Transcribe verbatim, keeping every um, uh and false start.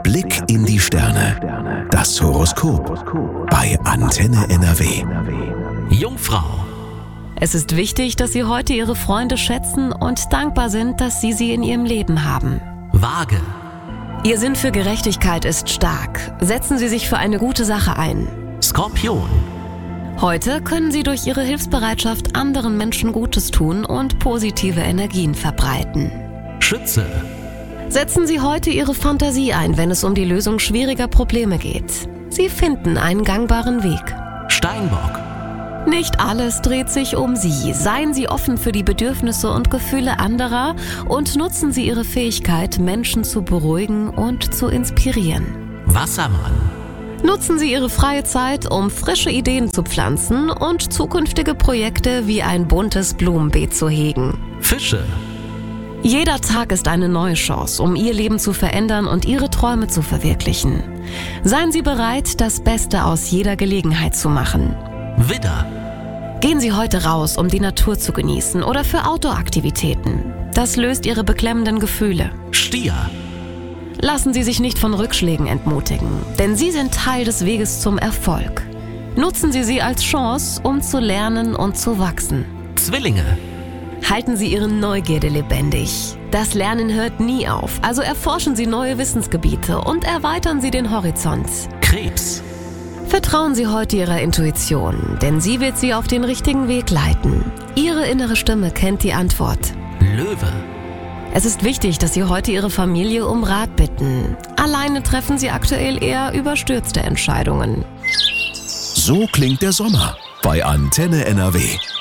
Blick in die Sterne. Das Horoskop bei Antenne N R W. Jungfrau. Es ist wichtig, dass Sie heute Ihre Freunde schätzen und dankbar sind, dass Sie sie in Ihrem Leben haben. Waage. Ihr Sinn für Gerechtigkeit ist stark. Setzen Sie sich für eine gute Sache ein. Skorpion. Heute können Sie durch Ihre Hilfsbereitschaft anderen Menschen Gutes tun und positive Energien verbreiten. Schütze. Setzen Sie heute Ihre Fantasie ein, wenn es um die Lösung schwieriger Probleme geht. Sie finden einen gangbaren Weg. Steinbock. Nicht alles dreht sich um Sie. Seien Sie offen für die Bedürfnisse und Gefühle anderer und nutzen Sie Ihre Fähigkeit, Menschen zu beruhigen und zu inspirieren. Wassermann. Nutzen Sie Ihre freie Zeit, um frische Ideen zu pflanzen und zukünftige Projekte wie ein buntes Blumenbeet zu hegen. Fische. Jeder Tag ist eine neue Chance, um Ihr Leben zu verändern und Ihre Träume zu verwirklichen. Seien Sie bereit, das Beste aus jeder Gelegenheit zu machen. Widder. Gehen Sie heute raus, um die Natur zu genießen oder für Outdoor-Aktivitäten. Das löst Ihre beklemmenden Gefühle. Stier. Lassen Sie sich nicht von Rückschlägen entmutigen, denn sie sind Teil des Weges zum Erfolg. Nutzen Sie sie als Chance, um zu lernen und zu wachsen. Zwillinge. Halten Sie Ihre Neugierde lebendig. Das Lernen hört nie auf, also erforschen Sie neue Wissensgebiete und erweitern Sie den Horizont. Krebs. Vertrauen Sie heute Ihrer Intuition, denn sie wird Sie auf den richtigen Weg leiten. Ihre innere Stimme kennt die Antwort. Löwe. Es ist wichtig, dass Sie heute Ihre Familie um Rat bitten. Alleine treffen Sie aktuell eher überstürzte Entscheidungen. So klingt der Sommer bei Antenne N R W.